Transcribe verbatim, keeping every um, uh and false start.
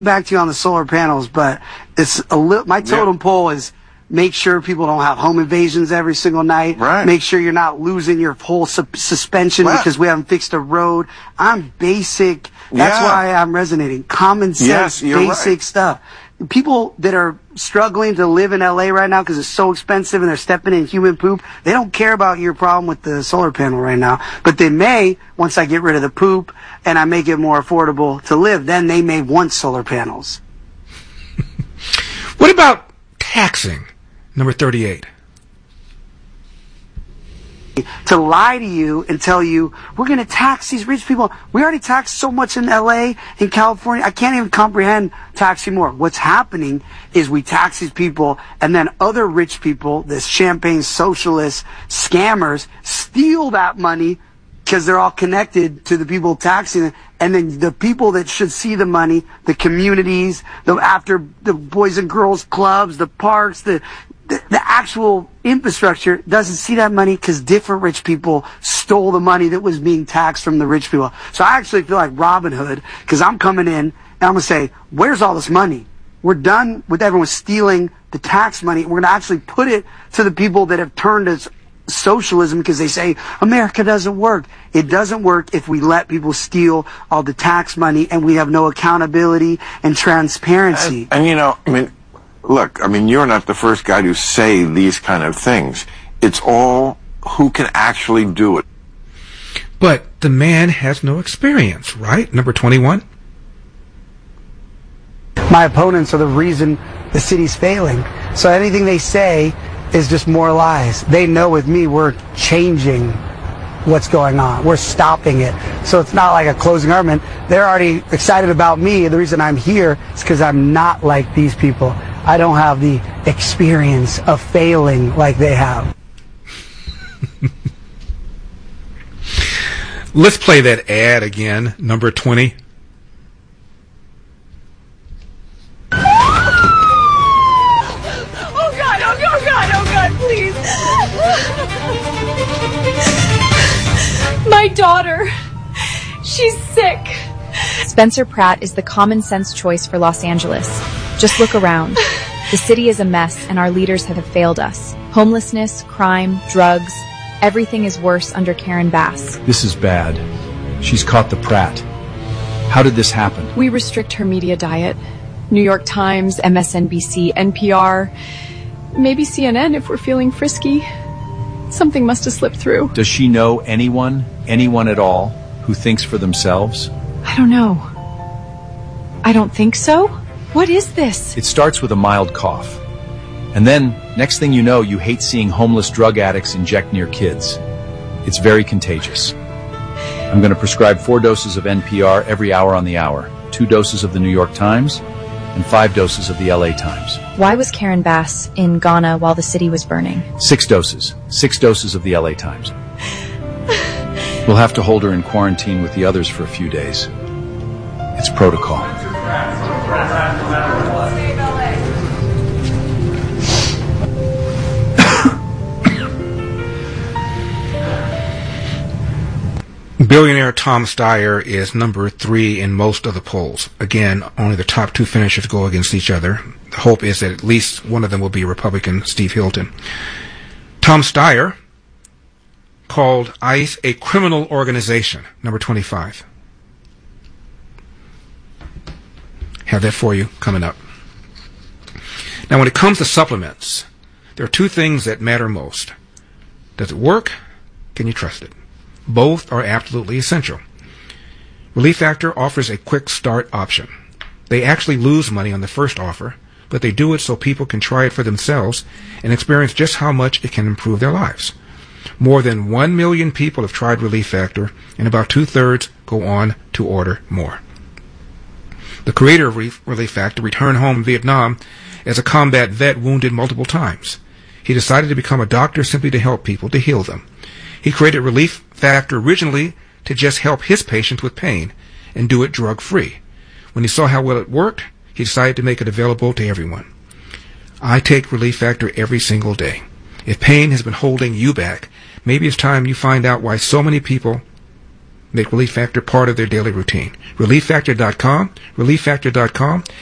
back to you on the solar panels, but it's a li- my totem yeah. pole is make sure people don't have home invasions every single night. Right. Make sure you're not losing your whole su- suspension right. because we haven't fixed a road. I'm basic. That's yeah. why I'm resonating. Common sense, yes, basic right. stuff. People that are struggling to live in L A right now because it's so expensive and they're stepping in human poop, they don't care about your problem with the solar panel right now. But they may, once I get rid of the poop and I make it more affordable to live, then they may want solar panels. What about taxing? Number thirty-eight. To lie to you and tell you, we're going to tax these rich people. We already tax so much in L A, in California. I can't even comprehend taxing more. What's happening is we tax these people, and then other rich people, this champagne socialist scammers, steal that money because they're all connected to the people taxing it. And then the people that should see the money, the communities, the after the boys and girls clubs, the parks, the The, the actual infrastructure doesn't see that money because different rich people stole the money that was being taxed from the rich people. So I actually feel like Robin Hood because I'm coming in and I'm going to say, where's all this money? We're done with everyone stealing the tax money. We're going to actually put it to the people that have turned to socialism because they say America doesn't work. It doesn't work if we let people steal all the tax money and we have no accountability and transparency. And, and you know, I mean, look, I mean, you're not the first guy to say these kind of things. It's all who can actually do it. But the man has no experience, right? Number twenty-one. My opponents are the reason the city's failing. So anything they say is just more lies. They know with me we're changing what's going on. We're stopping it. So it's not like a closing argument. They're already excited about me. The reason I'm here is because I'm not like these people. I don't have the experience of failing like they have. Let's play that ad again, number twenty. Oh God, oh God, oh God, oh God, please. My daughter, she's sick. Spencer Pratt is the common sense choice for Los Angeles. Just look around. The city is a mess and our leaders have failed us. Homelessness, crime, drugs, everything is worse under Karen Bass. This is bad. She's caught the Pratt. How did this happen? We restrict her media diet. New York Times, M S N B C, N P R, maybe C N N if we're feeling frisky. Something must have slipped through. Does she know anyone, anyone at all, who thinks for themselves? I don't know. I don't think so. What is this? It starts with a mild cough. And then, next thing you know, you hate seeing homeless drug addicts inject near kids. It's very contagious. I'm going to prescribe four doses of N P R every hour on the hour, two doses of the New York Times, and five doses of the L A Times. Why was Karen Bass in Ghana while the city was burning? Six doses. Six doses of the L A Times. We'll have to hold her in quarantine with the others for a few days. It's protocol. Billionaire Tom Steyer is number three in most of the polls. Again, only the top two finishers go against each other. The hope is that at least one of them will be Republican Steve Hilton. Tom Steyer called ICE a criminal organization, number twenty-five. Have that for you coming up. Now, when it comes to supplements, there are two things that matter most. Does it work? Can you trust it? Both are absolutely essential. Relief Factor offers a quick start option. They actually lose money on the first offer, but they do it so people can try it for themselves and experience just how much it can improve their lives. More than one million people have tried Relief Factor, and about two-thirds go on to order more. The creator of Relief Factor returned home in Vietnam as a combat vet wounded multiple times. He decided to become a doctor simply to help people, to heal them. He created Relief Factor originally to just help his patients with pain and do it drug-free. When he saw how well it worked, he decided to make it available to everyone. I take Relief Factor every single day. If pain has been holding you back, maybe it's time you find out why so many people make Relief Factor part of their daily routine. relief factor dot com, relief factor dot com.